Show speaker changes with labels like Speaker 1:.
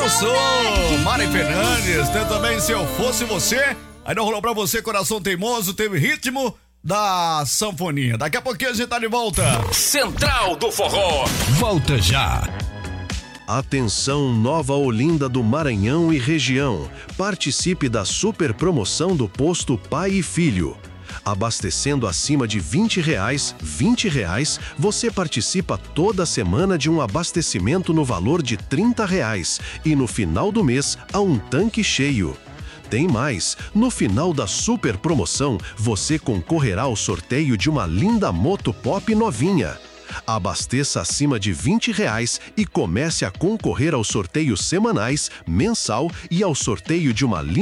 Speaker 1: Almoçou, Mari Fernandes, tem também Se Eu Fosse Você, aí não rolou pra você Coração Teimoso, teve ritmo da sanfoninha. Daqui a pouquinho a gente tá de volta.
Speaker 2: Central do Forró,
Speaker 3: volta já.
Speaker 4: Atenção Nova Olinda do Maranhão e região, participe da super promoção do posto Pai e Filho. Abastecendo acima de R$20, você participa toda semana de um abastecimento no valor de R$30 e no final do mês a um tanque cheio. Tem mais, no final da super promoção você concorrerá ao sorteio de uma linda moto pop novinha. Abasteça acima de R$20 e comece a concorrer aos sorteios semanais, mensal e ao sorteio de uma linda